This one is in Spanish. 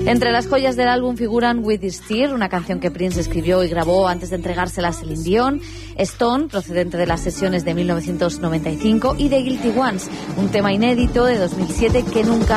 Entre las joyas del álbum figuran With This Tear, una canción que Prince escribió y grabó antes de entregársela a Celine Dion, Stone, procedente de las sesiones de 1995, y The Guilty Ones, un tema inédito de 2007 que nunca